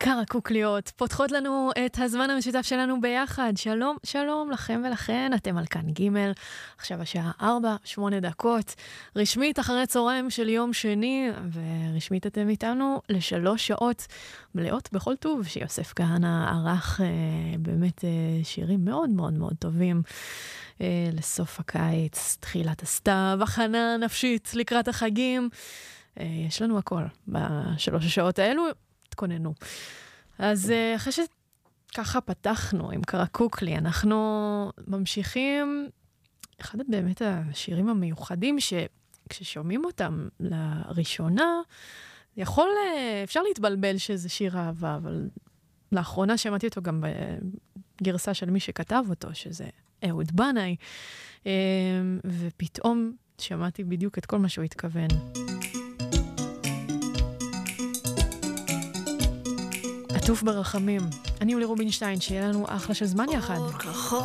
קרקוקליות, פותחות לנו את הזמן המשותף שלנו ביחד. שלום, שלום לכם ולכן, אתם על כאן ג', עכשיו השעה 4:08, רשמית אחרי צהריים של יום שני, ורשמית אתם איתנו ל3 שעות מלאות בכל טוב, שיוסף כהנא ערך באמת שירים מאוד מאוד מאוד טובים לסוף הקיץ, תחילת הסתיו, הכנה נפשית לקראת החגים. יש לנו הכל ב3 השעות האלו, תכוננו. אז אחרי שככה פתחנו עם קרקוקלי, אנחנו ממשיכים, אחד באמת השירים המיוחדים שכששומעים אותם לראשונה, אפשר להתבלבל שזה שיר אהבה, אבל לאחרונה שמעתי אותו גם בגרסה של מי שכתב אותו, שזה אהוד בנאי, ופתאום שמעתי בדיוק את כל מה שהוא התכוון. עטוף ברחמים. אני אולי רובינשטיין, שיהיה לנו אחלה של זמן יחד.